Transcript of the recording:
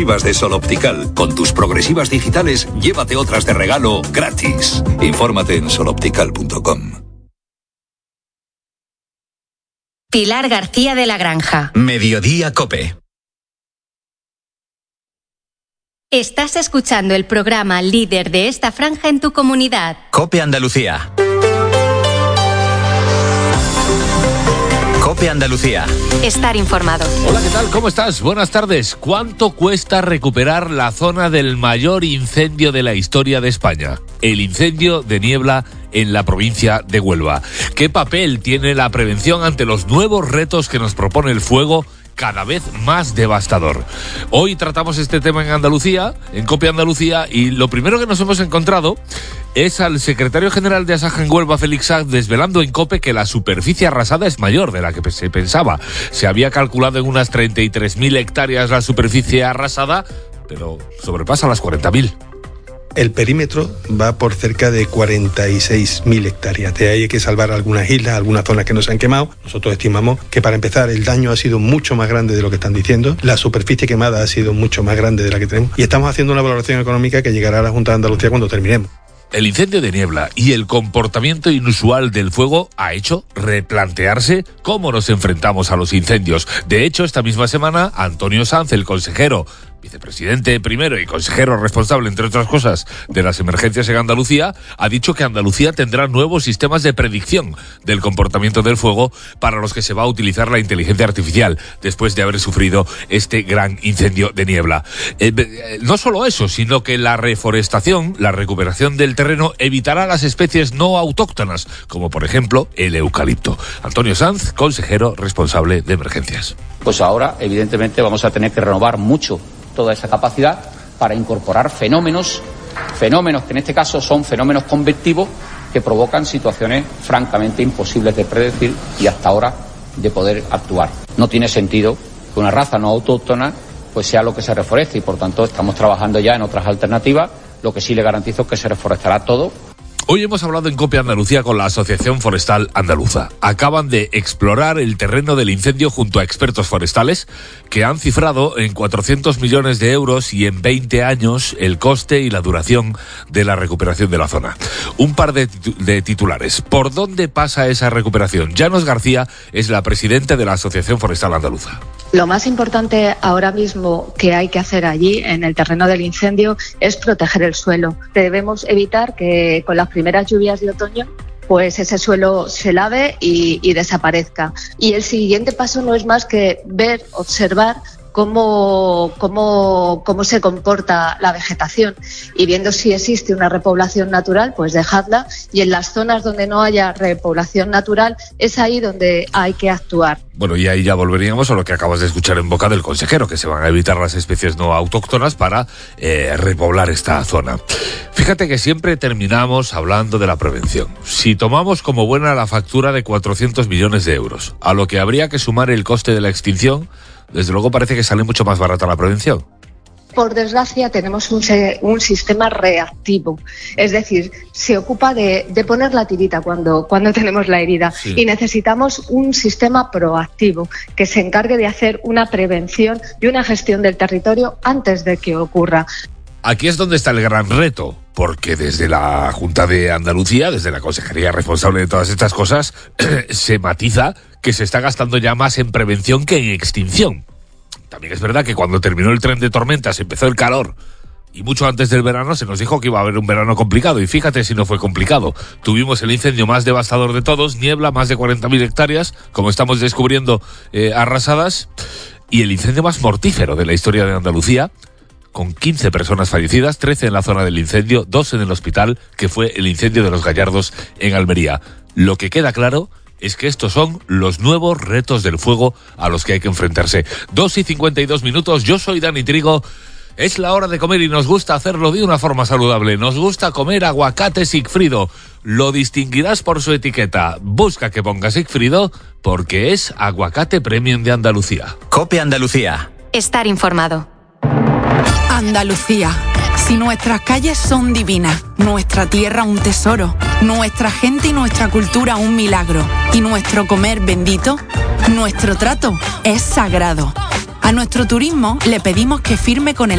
progresivas de Sol Optical. Con tus progresivas digitales, llévate otras de regalo gratis. Infórmate en soloptical.com. Pilar García de la Granja. Mediodía COPE. Estás escuchando el programa líder de esta franja en tu comunidad. COPE Andalucía. COPE Andalucía. Estar informado. Hola, ¿qué tal? ¿Cómo estás? Buenas tardes. ¿Cuánto cuesta recuperar la zona del mayor incendio de la historia de España? El incendio de Niebla en la provincia de Huelva. ¿Qué papel tiene la prevención ante los nuevos retos que nos propone el fuego, cada vez más devastador? Hoy tratamos este tema en Andalucía, en COPE Andalucía, y lo primero que nos hemos encontrado es al secretario general de Asaja en Huelva, Félix Sanz, desvelando en COPE que la superficie arrasada es mayor de la que se pensaba. Se había calculado en unas 33.000 hectáreas la superficie arrasada, pero sobrepasa las 40.000. El perímetro va por cerca de 46.000 hectáreas. De ahí hay que salvar algunas islas, algunas zonas que no se han quemado. Nosotros estimamos que, para empezar, el daño ha sido mucho más grande de lo que están diciendo. La superficie quemada ha sido mucho más grande de la que tenemos. Y estamos haciendo una valoración económica que llegará a la Junta de Andalucía cuando terminemos. El incendio de Niebla y el comportamiento inusual del fuego ha hecho replantearse cómo nos enfrentamos a los incendios. De hecho, esta misma semana, Antonio Sanz, el consejero, vicepresidente primero y consejero responsable, entre otras cosas, de las emergencias en Andalucía, ha dicho que Andalucía tendrá nuevos sistemas de predicción del comportamiento del fuego para los que se va a utilizar la inteligencia artificial después de haber sufrido este gran incendio de Niebla. No solo eso, sino que la reforestación, la recuperación del terreno, evitará las especies no autóctonas, como por ejemplo el eucalipto. Antonio Sanz, consejero responsable de emergencias. Pues ahora, evidentemente, vamos a tener que renovar mucho toda esa capacidad para incorporar fenómenos que en este caso son fenómenos convectivos que provocan situaciones francamente imposibles de predecir y hasta ahora de poder actuar. No tiene sentido que una raza no autóctona pues sea lo que se reforeste y por tanto estamos trabajando ya en otras alternativas. Lo que sí le garantizo es que se reforestará todo. Hoy hemos hablado en COPE Andalucía con la Asociación Forestal Andaluza. Acaban de explorar el terreno del incendio junto a expertos forestales que han cifrado en 400 millones de euros y en 20 años el coste y la duración de la recuperación de la zona. Un par de titulares. ¿Por dónde pasa esa recuperación? Llanos García es la presidenta de la Asociación Forestal Andaluza. Lo más importante ahora mismo que hay que hacer allí, en el terreno del incendio, es proteger el suelo. Debemos evitar que con las primeras lluvias de otoño pues ese suelo se lave y desaparezca. Y el siguiente paso no es más que ver, observar cómo se comporta la vegetación y viendo si existe una repoblación natural, pues dejadla, y en las zonas donde no haya repoblación natural es ahí donde hay que actuar. Bueno, y ahí ya volveríamos a lo que acabas de escuchar en boca del consejero, que se van a evitar las especies no autóctonas para repoblar esta zona. Fíjate que siempre terminamos hablando de la prevención. Si tomamos como buena la factura de 400 millones de euros, a lo que habría que sumar el coste de la extinción, desde luego parece que sale mucho más barata la prevención. Por desgracia tenemos un sistema reactivo, es decir, se ocupa de poner la tirita cuando tenemos la herida, sí. Y necesitamos un sistema proactivo que se encargue de hacer una prevención y una gestión del territorio antes de que ocurra. Aquí es donde está el gran reto, porque desde la Junta de Andalucía, desde la Consejería responsable de todas estas cosas, se matiza que se está gastando ya más en prevención que en extinción. También es verdad que cuando terminó el tren de tormentas empezó el calor y mucho antes del verano se nos dijo que iba a haber un verano complicado, y fíjate si no fue complicado. Tuvimos el incendio más devastador de todos, Niebla, más de 40.000 hectáreas, como estamos descubriendo, arrasadas, y el incendio más mortífero de la historia de Andalucía, con 15 personas fallecidas, 13 en la zona del incendio, 2 en el hospital, que fue el incendio de Los Gallardos en Almería. Lo que queda claro es que estos son los nuevos retos del fuego a los que hay que enfrentarse. 2:52, yo soy Dani Trigo. Es la hora de comer y nos gusta hacerlo de una forma saludable. Nos gusta comer aguacate Sigfrido. Lo distinguirás por su etiqueta. Busca que ponga Sigfrido porque es aguacate premium de Andalucía. COPE Andalucía. Estar informado. Andalucía. Si nuestras calles son divinas, nuestra tierra un tesoro, nuestra gente y nuestra cultura un milagro, y nuestro comer bendito, nuestro trato es sagrado. A nuestro turismo le pedimos que firme con el